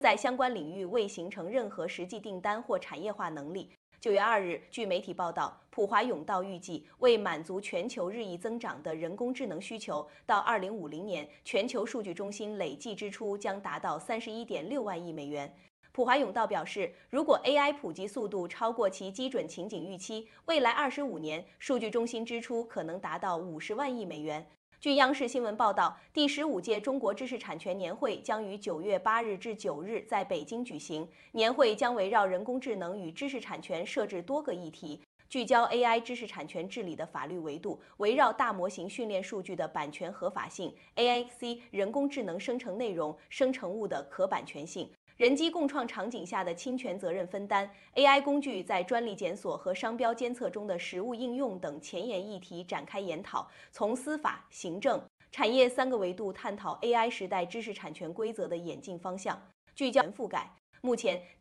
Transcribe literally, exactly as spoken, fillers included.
在相关领域未形成任何实际订单或产业化能力。九月二日，据媒体报道，普华永道预计，为满足全球日益增长的人工智能需求，到二零五零年，全球数据中心累计支出将达到三十一点六万亿美元。普华永道表示，如果 A I 普及速度超过其基准情景预期，未来二十五年数据中心支出可能达到五十万亿美元。据央视新闻报道，第十五届中国知识产权年会将于九月八日至九日在北京举行。年会将围绕人工智能与知识产权设置多个议题，聚焦 A I 知识产权治理的法律维度，围绕大模型训练数据的版权合法性、A I C 人工智能生成内容、生成物的可版权性。人机共创场景下的侵权责任分担、A I 工具在专利检索和商标监测中的实务应用等前沿议题展开研讨，从司法、行政、产业三个维度探讨 A I 时代知识产权规则的演进方向，聚焦覆盖。目前，